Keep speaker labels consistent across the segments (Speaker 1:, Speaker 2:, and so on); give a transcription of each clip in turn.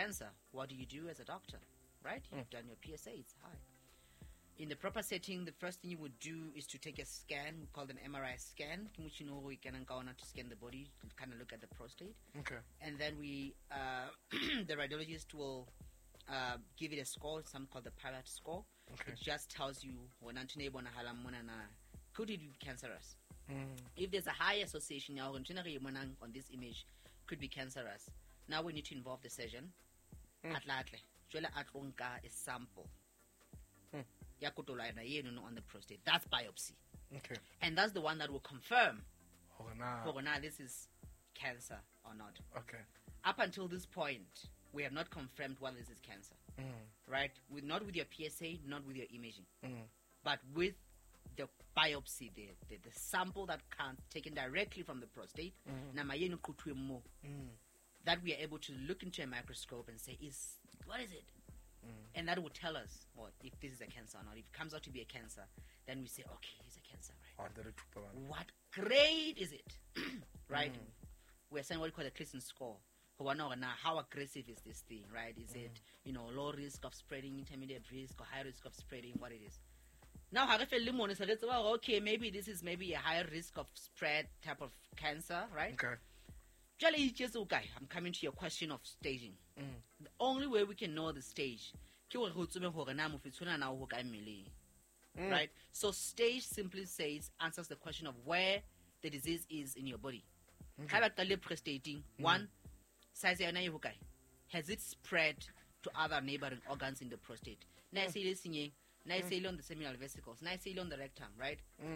Speaker 1: cancer. What do you do as a doctor, right? You've done your PSA, it's high. In the proper setting, the first thing you would do is to take a scan. We call them MRI scan, which you know we can go on to scan the body to kind of look at the prostate.
Speaker 2: Okay.
Speaker 1: And then we, the radiologist will give it a score, something called the pilot score.
Speaker 2: Okay.
Speaker 1: It just tells you could it be cancerous. If there's a high association now on this image, could be cancerous. Now we need to involve the surgeon. A sample. On the prostate. That's biopsy.
Speaker 2: Okay.
Speaker 1: And that's the one that will confirm
Speaker 2: Oh,
Speaker 1: this is cancer or not.
Speaker 2: okay.
Speaker 1: Up until this point, we have not confirmed whether this is cancer. Right? Not with your PSA, not with your imaging. But with the biopsy, the sample that taken directly from the prostate, that we are able to look into a microscope and say, what is it? And that will tell us if this is a cancer or not. If it comes out to be a cancer, then we say, okay, it's a cancer, right? What grade is it? Right? We're saying what we call the Clinton score. How aggressive is this thing, right? Is it, low risk of spreading, intermediate risk, or high risk of spreading, what it is? Now, okay, maybe this is a higher risk of spread type of cancer, right?
Speaker 2: Okay.
Speaker 1: I'm coming to your question of staging. The only way we can know the stage, right? So stage simply answers the question of where the disease is in your body. One, has it spread to other neighboring organs in the prostate? On the seminal vesicles, on the rectum, right?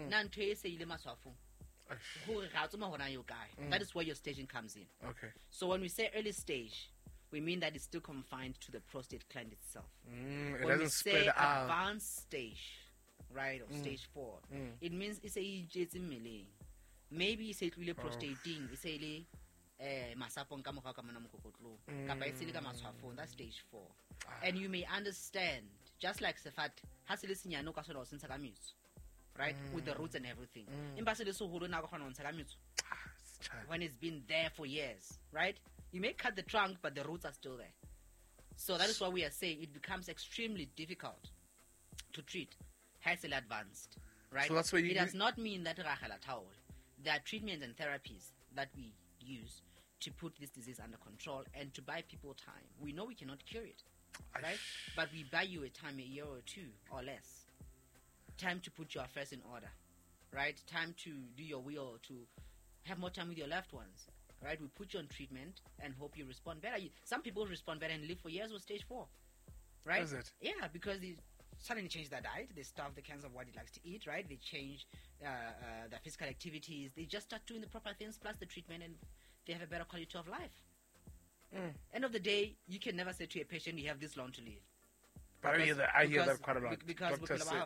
Speaker 1: That is where your staging comes in.
Speaker 2: Okay.
Speaker 1: So when we say early stage, we mean that it's still confined to the prostate gland itself.
Speaker 2: It
Speaker 1: When we
Speaker 2: doesn't
Speaker 1: say
Speaker 2: spread out.
Speaker 1: advanced stage, right, or stage 4, it means it's a maybe it's a really prostating, it's a masapong ka mokgwa ka mona mokokotlo kapa e se le ka matshwafong, that's stage 4. And you may understand, just like Sefat, ha se le senyane o ka sola o se ntsha ka metso, right, with the roots and everything. Empa se le seholo na ka kgona ho ntsha ka metso when it's been there for years, right? You may cut the trunk, but the roots are still there. So that is why we are saying it becomes extremely difficult to treat. Has it advanced, right?
Speaker 2: So that's why
Speaker 1: it does not mean that there are treatments and therapies that we use to put this disease under control and to buy people time. We know we cannot cure it, right? But we buy you a time, a year or two or less. Time to put your affairs in order, right? Time to do your will, to have more time with your loved ones, right? We put you on treatment and hope you respond better. Some people respond better and live for years with stage 4, right?
Speaker 2: Is it?
Speaker 1: Yeah, because they suddenly change their diet. They starve the cancer of what they likes to eat, right? They change their physical activities. They just start doing the proper things plus the treatment, and they have a better quality of life. End of the day, you can never say to a patient, you have this long to live.
Speaker 2: But I hear that quite a lot.
Speaker 1: Because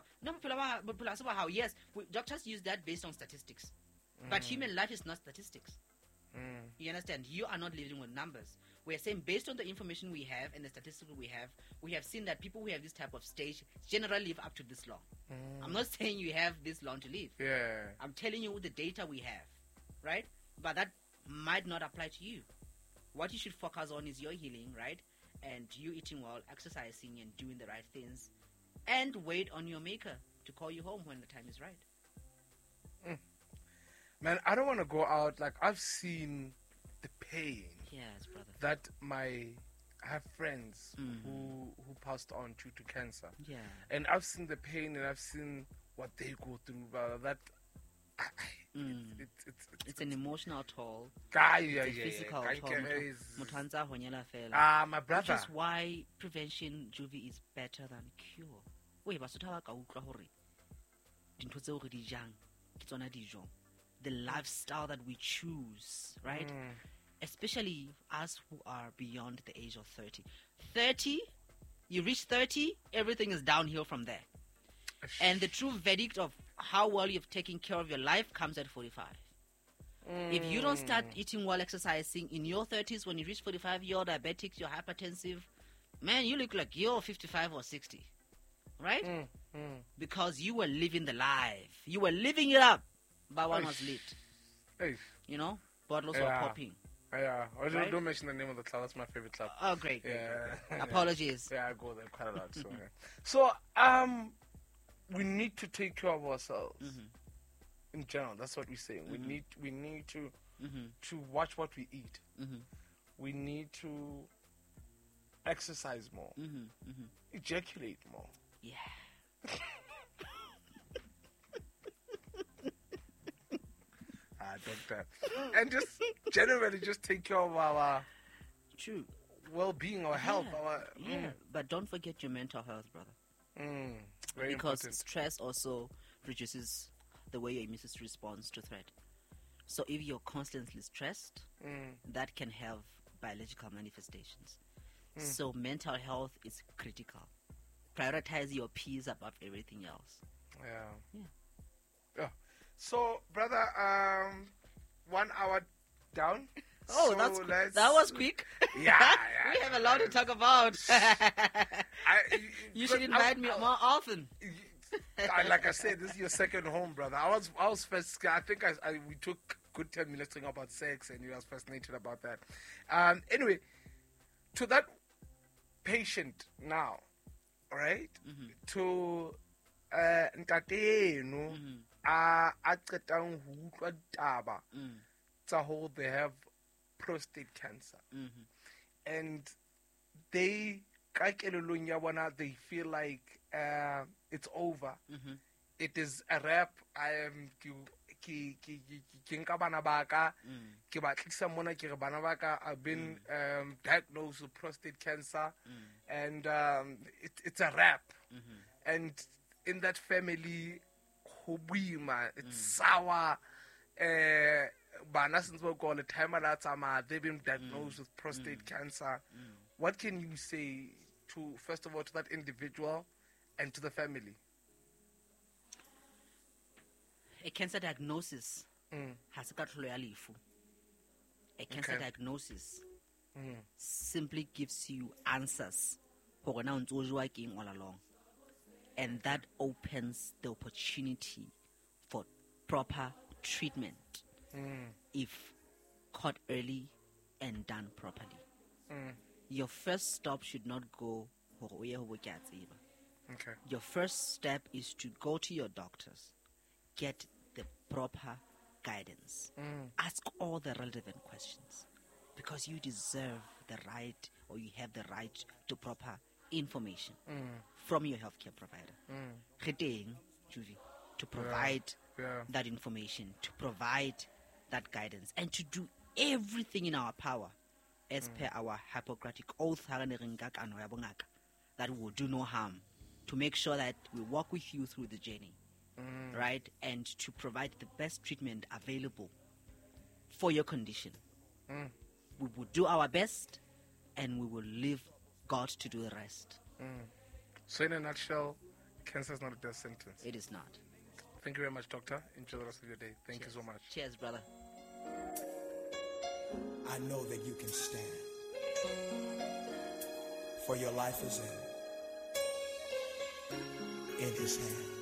Speaker 1: yes, doctors use that based on statistics. But human life is not statistics. You understand? You are not living with numbers. We are saying based on the information we have and the statistics we have seen that people who have this type of stage generally live up to this long. I'm not saying you have this long to live.
Speaker 2: Yeah.
Speaker 1: I'm telling you the data we have, right? But that might not apply to you. What you should focus on is your healing, right? And you eating well, exercising, and doing the right things. And wait on your maker to call you home when the time is right.
Speaker 2: Man, I don't want to go out. Like, I've seen the pain.
Speaker 1: Yes, brother.
Speaker 2: That I have friends who passed on due to cancer.
Speaker 1: Yeah.
Speaker 2: And I've seen the pain and I've seen what they go through.
Speaker 1: It's an emotional toll.
Speaker 2: It's
Speaker 1: a physical toll.
Speaker 2: My brother.
Speaker 1: Which is why prevention, Juvie, is better than cure. Wait, the lifestyle that we choose, right? Especially us who are beyond the age of 30. 30, you reach 30, everything is downhill from there. And the true verdict of how well you've taken care of your life comes at 45. If you don't start eating well, exercising in your 30s, when you reach 45, you're diabetic, you're hypertensive, man, you look like you're 55 or 60, right? Because you were living the life. You were living it up. But one was lit. Bottles were popping.
Speaker 2: Yeah.
Speaker 1: Right?
Speaker 2: Don't mention the name of the club. That's my favorite club.
Speaker 1: Oh, great.
Speaker 2: Yeah.
Speaker 1: Apologies.
Speaker 2: Yeah, I go there quite a lot. So, yeah. So, we need to take care of ourselves. In general, that's what we're saying. We need to watch what we eat. We need to exercise more, ejaculate more.
Speaker 1: Yeah.
Speaker 2: Doctor, and just generally just take care of our
Speaker 1: True.
Speaker 2: well-being, our health, our
Speaker 1: But don't forget your mental health, brother.
Speaker 2: Very
Speaker 1: Because
Speaker 2: important.
Speaker 1: stress also reduces the way your immune system responds to threat. So if you're constantly stressed, that can have biological manifestations. So mental health is critical. Prioritize your peace above everything else.
Speaker 2: Yeah. So, brother, 1 hour down.
Speaker 1: Oh,
Speaker 2: So
Speaker 1: that was quick.
Speaker 2: Yeah.
Speaker 1: We have a lot to talk about. You should invite me more often.
Speaker 2: Like I said, this is your second home, brother. I was first. I think we took good 10 minutes talking about sex, and you was fascinated about that. Anyway, to that patient now, right? To ntateno a qetang ho utlwa taba tsa ho they have prostate cancer, and they ka kelelong ya bona they feel like it's over. It is a wrap. I am ke nka bana ba ka ke ba tlisa mona ke re bana ba ka have been diagnosed with prostate cancer, and it's a wrap. And in that family ho boima, it's sour. Bana since we call it time they've been diagnosed with prostate cancer. What can you say to, first of all, to that individual and to the family?
Speaker 1: A cancer diagnosis has got lefu. A cancer diagnosis simply gives you answers all along, and that opens the opportunity for proper treatment if caught early and done properly. Your first stop should not go.
Speaker 2: Okay.
Speaker 1: Your first step is to go to your doctors, get the proper guidance, ask all the relevant questions, because you deserve the right, or you have the right to proper information from your healthcare provider. Judy, to provide that information, to provide that guidance, and to do everything in our power as per our Hippocratic oath that we will do no harm, to make sure that we walk with you through the journey, right? And to provide the best treatment available for your condition. We will do our best, and we will leave God to do the rest.
Speaker 2: So in a nutshell, cancer is not a death sentence.
Speaker 1: It is not.
Speaker 2: Thank you very much, doctor. Enjoy the rest of your day. Thank you so much.
Speaker 1: Cheers, brother.
Speaker 3: I know that you can stand, for your life is in His hand.